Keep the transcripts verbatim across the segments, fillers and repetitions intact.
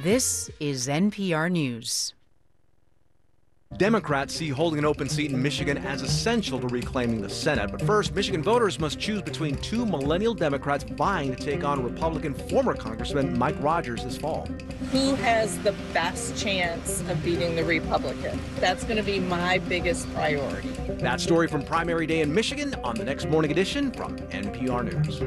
This is N P R News. Democrats see holding an open seat in Michigan as essential to reclaiming the Senate. But first, Michigan voters must choose between two millennial Democrats vying to take on Republican former Congressman Mike Rogers this fall. Who has the best chance of beating the Republican? That's going to be my biggest priority. That story from primary day in Michigan on the next morning edition from N P R News.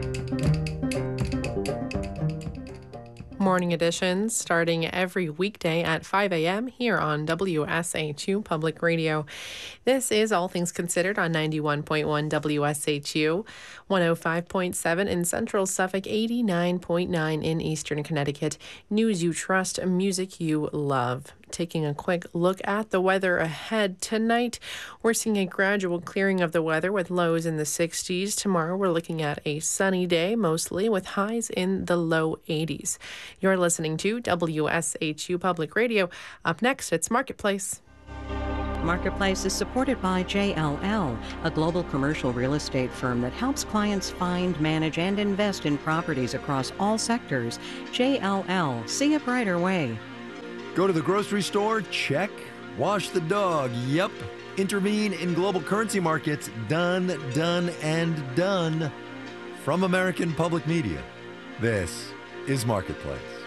Morning editions starting every weekday at five a.m. here on W S H U Public Radio. This is All Things Considered on ninety-one point one W S H U, one oh five point seven in Central Suffolk, eighty-nine point nine in Eastern Connecticut. News you trust, music you love. Taking a quick look at the weather ahead tonight, we're seeing a gradual clearing of the weather with lows in the sixties. Tomorrow, we're looking at a sunny day, mostly with highs in the low eighties. You're listening to W S H U Public Radio. Up next, it's Marketplace. Marketplace is supported by J L L, a global commercial real estate firm that helps clients find, manage, and invest in properties across all sectors. J L L, see a brighter way. Go to the grocery store? Check. Wash the dog? Yep. Intervene in global currency markets? Done, done, and done. From American Public Media, this is Marketplace.